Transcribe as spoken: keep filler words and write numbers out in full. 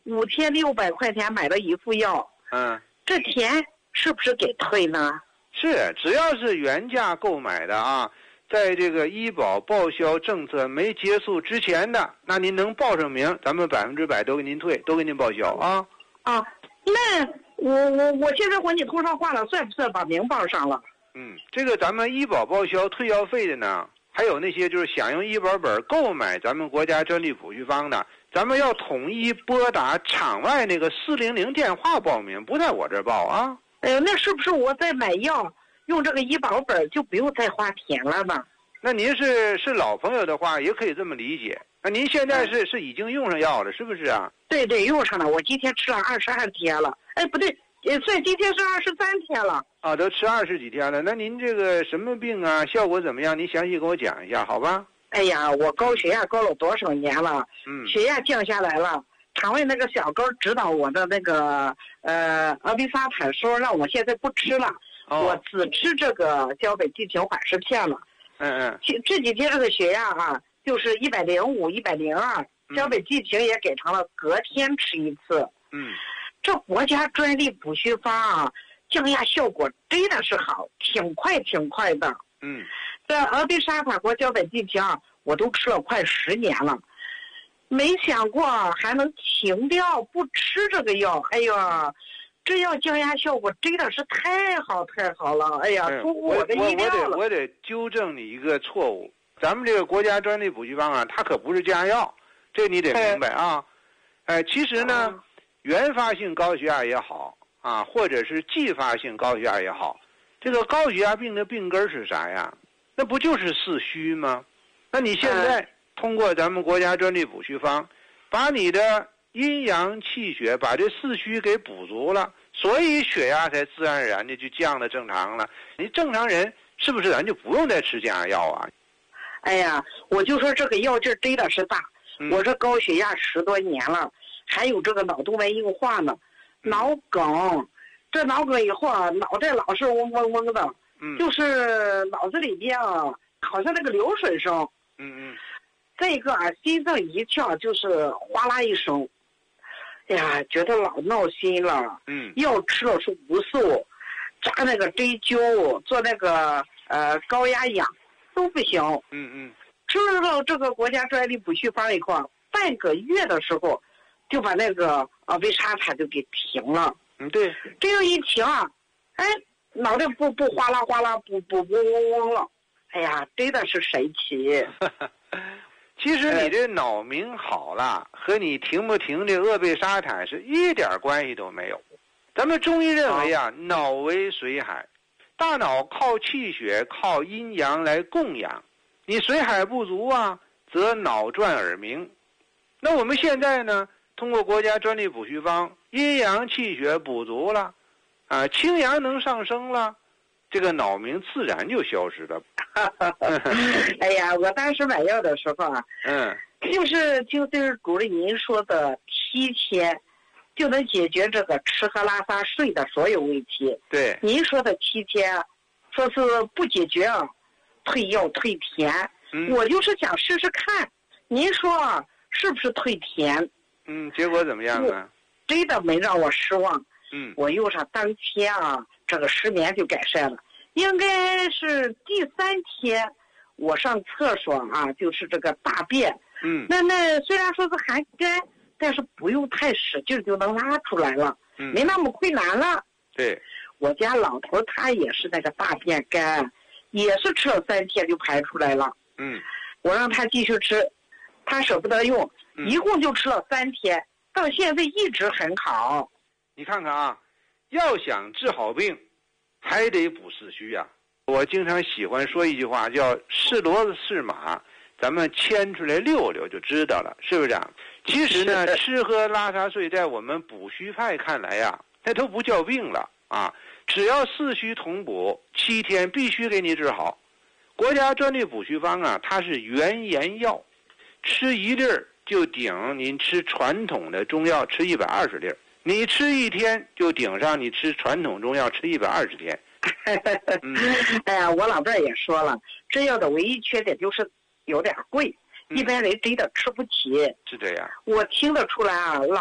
五千六百块钱买了一副药， 嗯， 这钱是不是给退呢？ 是，只要是原价购买的啊，在这个医保报销政策没结束之前的，那您能报上名，咱们百分之百都给您退，都给您报销啊。 啊，那我我我现在往你头上画了，算不算把名报上了？ 嗯，这个咱们医保报销退药费的呢，还有那些就是想用医保本购买咱们国家专利补序方的，咱们要统一拨打场外那个四零零电话报名，不在我这儿报啊。 哎呦，那是不是我在买药用这个医保本就不用再花钱了呢？ 那您是是老朋友的话，也可以这么理解。那您现在是、嗯、是已经用上药了，是不是啊？ 对对，用上了。我今天吃了二十二天了。哎，不对，也算今天是二十三天了。 啊，都吃二十几天了。那您这个什么病啊？效果怎么样？您详细给我讲一下，好吧？ 哎呀，我高血压高了多少年了？嗯，血压降下来了。肠胃那个小沟指导我的那个呃阿比沙坦，说让我现在不吃了，哦、我只吃这个交北地平缓释片了。 嗯嗯。 这几天这个血压啊，就是一百零五、一百零二，交北地平也给成了隔天吃一次。 嗯。 这国家专利补序方啊，降压效果真的是好，挺快挺快的。 嗯。 这阿比沙坦和交北地平啊，我都吃了快十年了。没想过还能停掉不吃这个药，哎呀，这药降压效果真的是太好太好了，哎呀，出乎我的意料了。 我我得我得纠正你一个错误，咱们这个国家专利补序方啊，它可不是降压药，这你得明白啊。哎、呃，其实呢，嗯、原发性高血压也好啊，或者是继发性高血压也好，这个高血压病的病根是啥呀？那不就是四虚吗？那你现在、嗯通过咱们国家专利补序方，把你的阴阳气血把这四虚给补足了，所以血压才自然而然的就降到正常了。你正常人是不是咱就不用再吃降压药啊？ 哎呀，我就说这个药劲真的是大、嗯、我这高血压十多年了，还有这个脑动脉硬化呢，脑梗，这脑梗以后啊，脑袋老是嗡嗡嗡的，嗯，就是脑子里边啊好像那个流水声， 嗯嗯。 再一个啊，心脏一跳就是哗啦一声，哎呀，觉得老闹心了。 嗯， 药吃了是无数，扎那个针灸，做那个呃高压氧都不行。 嗯嗯， 吃了这个国家专利补序方以后，半个月的时候就把那个阿维沙塔就给停了。 嗯，对， 这样一停啊，哎，脑袋不不哗啦哗啦，不不嗡嗡嗡了。哎呀，真的是神奇。 其实你这脑名好了，和你停不停这鄂贝沙坦是一点关系都没有。咱们中医认为啊，脑为水海，大脑靠气血、靠阴阳来供养。你水海不足啊，则脑转耳鸣。那我们现在呢，通过国家专利补序方，阴阳气血补足了，啊，清阳能上升了，这个脑鸣自然就消失了。 哎呀，我当时买药的时候啊， 嗯， 就是就是主任您说的提前就能解决这个吃喝拉撒睡的所有问题。 对， 您说的提前说是不解决啊，退药退田。嗯，我就是想试试看，您说啊，是不是退田？ 嗯，结果怎么样呢？ 真的没让我失望。 嗯， 我用上当天啊，这个失眠就改善了。应该是第三天，我上厕所啊，就是这个大便， 嗯， 那那虽然说是含干，但是不用太使劲就能拉出来了， 嗯， 没那么困难了。 对， 我家老头他也是那个大便干，也是吃了三天就排出来了， 嗯， 我让他继续吃，他舍不得用， 嗯， 一共就吃了三天，到现在一直很好。 你看看啊，要想治好病。还得补四虚啊！我经常喜欢说一句话，叫“是骡子是马”，咱们牵出来溜溜就知道了，是不是啊？其实呢，吃喝拉撒睡，在我们补虚派看来呀、啊，那都不叫病了啊！只要四虚同补，七天必须给你治好。国家专利补虚方啊，它是原研药，吃一粒儿就顶您吃传统的中药吃一百二十粒儿。你吃一天就顶上你吃传统中药吃一百二十天。 嗯、哎呀，我老伴也说了，这药的唯一缺点就是有点贵，嗯、一般人真的吃不起。 是这样， 我听得出来啊，老